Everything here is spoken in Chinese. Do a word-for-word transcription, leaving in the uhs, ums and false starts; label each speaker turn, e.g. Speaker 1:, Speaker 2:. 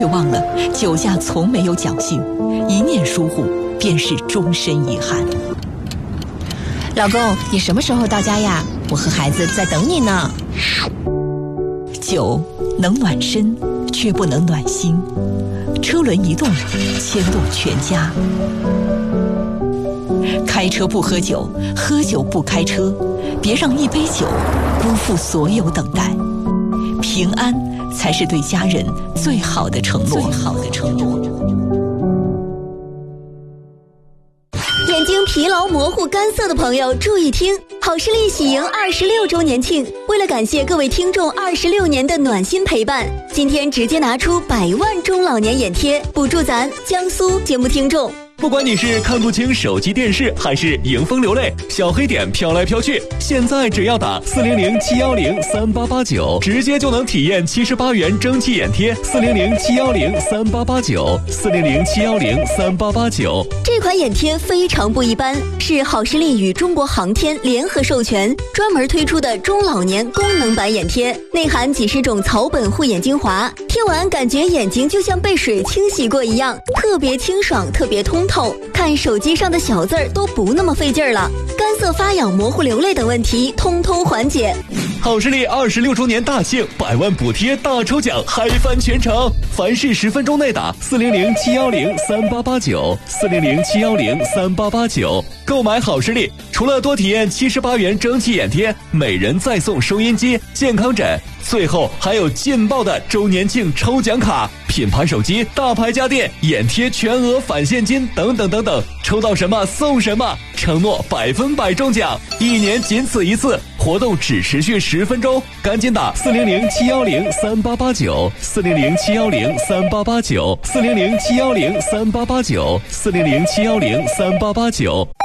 Speaker 1: 却忘了酒驾从没有侥幸，一念疏忽便是终身遗憾。
Speaker 2: 老公，你什么时候到家呀？我和孩子在等你呢。
Speaker 1: 酒能暖身，却不能暖心。车轮一动，牵动全家。开车不喝酒，喝酒不开车，别让一杯酒辜负所有等待。平安才是对家人最好的承诺。最好的承诺。
Speaker 3: 眼睛疲劳、模糊、干涩的朋友注意听，好视力喜迎二十六周年庆，为了感谢各位听众二十六年的暖心陪伴，今天直接拿出百万中老年眼贴，补助咱江苏节目听众。
Speaker 4: 不管你是看不清手机电视，还是迎风流泪，小黑点飘来飘去，现在只要打四零零七幺零三八八九，直接就能体验七十八元蒸汽眼贴。四零零七幺零三八八九，四零零七幺零三八八九。
Speaker 3: 这款眼贴非常不一般，是好视力与中国航天联合授权，专门推出的中老年功能版眼贴，内含几十种草本护眼精华，贴完感觉眼睛就像被水清洗过一样，特别清爽，特别通透，看手机上的小字儿都不那么费劲儿了，干涩发痒、模糊流泪等问题通通缓解。
Speaker 4: 好视力二十六周年大庆，百万补贴大抽奖，嗨翻全城！凡是十分钟内打四零零七幺零三八八九，四零零七幺零三八八九，购买好视力，除了多体验七十八元蒸汽眼贴，每人再送收音机、健康枕，最后还有劲爆的周年庆抽奖卡。品牌手机、大牌家电、眼贴全额返现金等等等等，抽到什么送什么，承诺百分百中奖，一年仅此一次，活动只持续十分钟，赶紧打四零零七幺零三八八九，四零零七幺零三八八九，四零零七幺零三八八九，四零零七幺零三八八九。